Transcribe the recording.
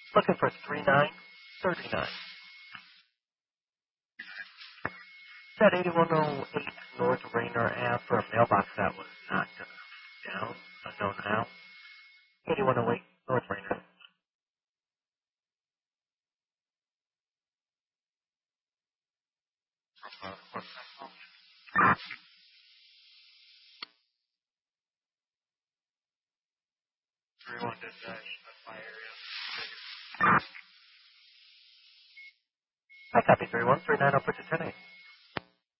Looking for 3939. That 8108 North Rainer Ave for a mailbox that was not down. Unknown now. 8108 North Rainer. 31 dispatch. That's my area. I copy 3139. I'll put you 10-8.